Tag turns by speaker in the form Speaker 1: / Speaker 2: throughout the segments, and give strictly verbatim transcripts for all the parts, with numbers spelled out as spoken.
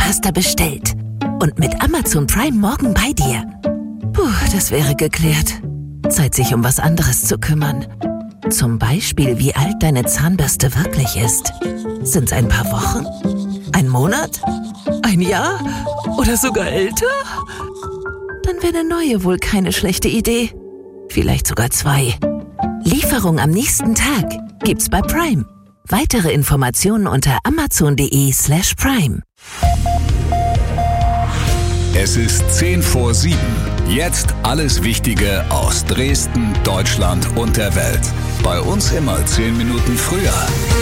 Speaker 1: Zahnpasta bestellt und mit Amazon Prime morgen bei dir. Puh, das wäre geklärt. Zeit, sich um was anderes zu kümmern. Zum Beispiel, wie alt deine Zahnbürste wirklich ist. Sind's ein paar Wochen? Ein Monat? Ein Jahr? Oder sogar älter? Dann wäre eine neue wohl keine schlechte Idee. Vielleicht sogar zwei. Lieferung am nächsten Tag gibt's bei Prime. Weitere Informationen unter amazon.de slash prime.
Speaker 2: Es ist zehn vor sieben. Jetzt alles Wichtige aus Dresden, Deutschland und der Welt. Bei uns immer zehn Minuten früher.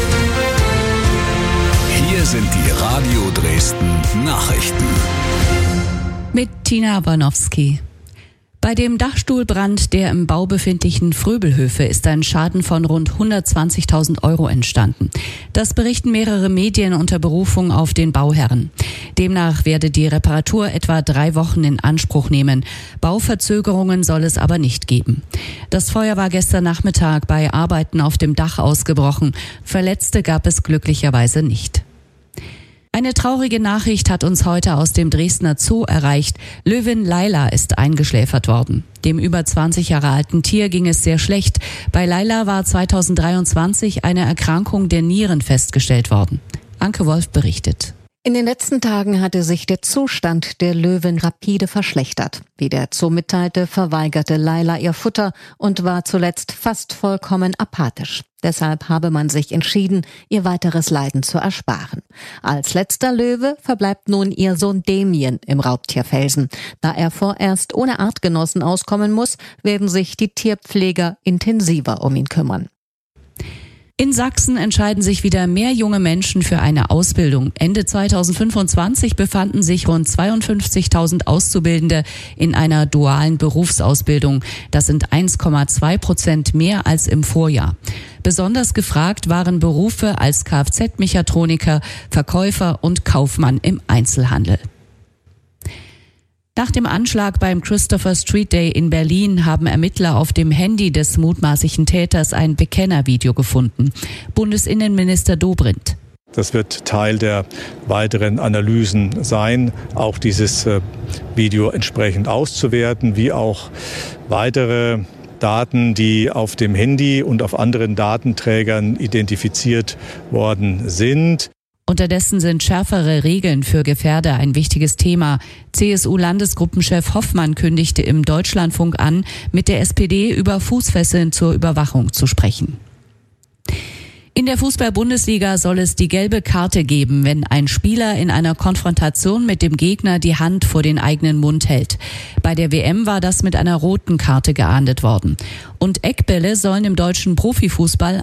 Speaker 2: Hier sind die Radio Dresden Nachrichten.
Speaker 3: Mit Tina Warnowski. Bei dem Dachstuhlbrand der im Bau befindlichen Fröbelhöfe ist ein Schaden von rund hundertzwanzigtausend Euro entstanden. Das berichten mehrere Medien unter Berufung auf den Bauherren. Demnach werde die Reparatur etwa drei Wochen in Anspruch nehmen. Bauverzögerungen soll es aber nicht geben. Das Feuer war gestern Nachmittag bei Arbeiten auf dem Dach ausgebrochen. Verletzte gab es glücklicherweise nicht. Eine traurige Nachricht hat uns heute aus dem Dresdner Zoo erreicht. Löwin Laila ist eingeschläfert worden. Dem über zwanzig Jahre alten Tier ging es sehr schlecht. Bei Laila war zweitausenddreiundzwanzig eine Erkrankung der Nieren festgestellt worden. Anke Wolf berichtet.
Speaker 4: In den letzten Tagen hatte sich der Zustand der Löwin rapide verschlechtert. Wie der Zoo mitteilte, verweigerte Laila ihr Futter und war zuletzt fast vollkommen apathisch. Deshalb habe man sich entschieden, ihr weiteres Leiden zu ersparen. Als letzter Löwe verbleibt nun ihr Sohn Damien im Raubtierfelsen. Da er vorerst ohne Artgenossen auskommen muss, werden sich die Tierpfleger intensiver um ihn kümmern.
Speaker 3: In Sachsen entscheiden sich wieder mehr junge Menschen für eine Ausbildung. Ende zweitausendfünfundzwanzig befanden sich rund zweiundfünfzigtausend Auszubildende in einer dualen Berufsausbildung. Das sind eins Komma zwei Prozent mehr als im Vorjahr. Besonders gefragt waren Berufe als Kfz-Mechatroniker, Verkäufer und Kaufmann im Einzelhandel. Nach dem Anschlag beim Christopher Street Day in Berlin haben Ermittler auf dem Handy des mutmaßlichen Täters ein Bekennervideo gefunden. Bundesinnenminister Dobrindt.
Speaker 5: Das wird Teil der weiteren Analysen sein, auch dieses Video entsprechend auszuwerten, wie auch weitere Daten, die auf dem Handy und auf anderen Datenträgern identifiziert worden sind.
Speaker 3: Unterdessen sind schärfere Regeln für Gefährder ein wichtiges Thema. C S U-Landesgruppenchef Hoffmann kündigte im Deutschlandfunk an, mit der S P D über Fußfesseln zur Überwachung zu sprechen. In der Fußball-Bundesliga soll es die gelbe Karte geben, wenn ein Spieler in einer Konfrontation mit dem Gegner die Hand vor den eigenen Mund hält. Bei der W M war das mit einer roten Karte geahndet worden. Und Eckbälle sollen im deutschen Profifußball